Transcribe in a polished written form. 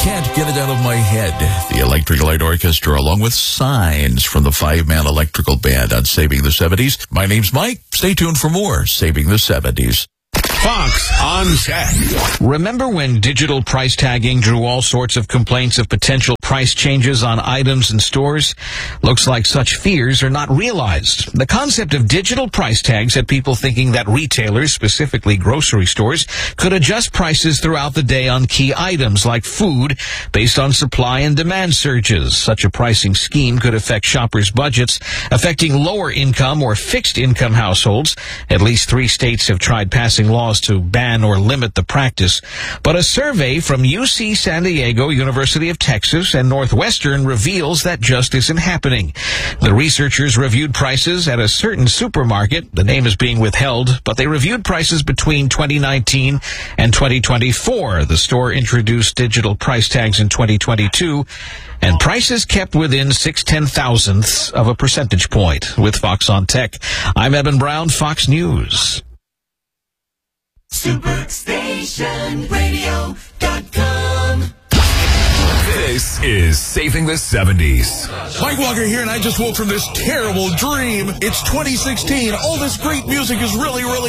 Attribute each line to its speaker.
Speaker 1: Can't Get It Out of My Head. The Electric Light Orchestra, along with Signs from the five-man electrical band on Saving the 70s. My name's Mike. Stay tuned for more Saving the 70s.
Speaker 2: Fox on Tech. Remember when digital price tagging drew all sorts of complaints of potential price changes on items in stores? Looks like such fears are not realized. The concept of digital price tags had people thinking that retailers, specifically grocery stores, could adjust prices throughout the day on key items like food based on supply and demand surges. Such a pricing scheme could affect shoppers' budgets, affecting lower income or fixed income households. At least 3 states have tried passing laws to ban or limit the practice. But a survey from UC San Diego, University of Texas, and Northwestern reveals that just isn't happening. The researchers reviewed prices at a certain supermarket. The name is being withheld, but they reviewed prices between 2019 and 2024. The store introduced digital price tags in 2022, and prices kept within 0.6 of a percentage point. With Fox on Tech, I'm Eben Brown, Fox News.
Speaker 3: SuperStationRadio.com.
Speaker 4: This is Saving the 70s.
Speaker 1: Mike Walker here, and I just woke from this terrible dream. It's 2016. All this great music is really